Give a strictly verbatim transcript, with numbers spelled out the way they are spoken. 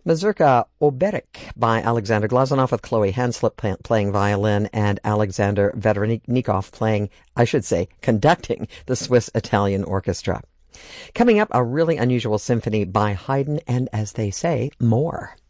Mazurka Oberek by Alexander Glazunov with Chloe Hanslip play, playing violin and Alexander Vedrnikov playing, I should say, conducting the Swiss-Italian Orchestra. Coming up, a really unusual symphony by Haydn and, as they say, more.